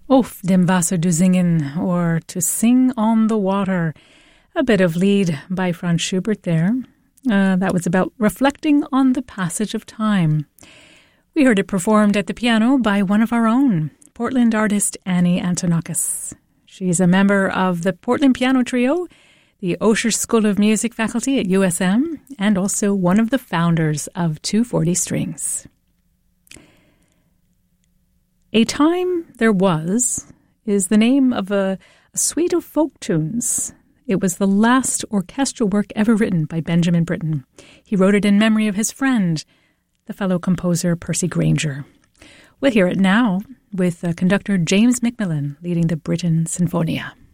Auf dem Wasser du singen, or To Sing on the Water. A bit of lead by Franz Schubert there. That was about reflecting on the passage of time. We heard it performed at the piano by one of our own, Portland artist Annie Antonakis. She's a member of the Portland Piano Trio, the Osher School of Music faculty at USM, and also one of the founders of 240 Strings. A Time There Was is the name of a suite of folk tunes. It was the last orchestral work ever written by Benjamin Britten. He wrote it in memory of his friend, the fellow composer Percy Grainger. We'll hear it now with conductor James Macmillan leading the Britten Sinfonia.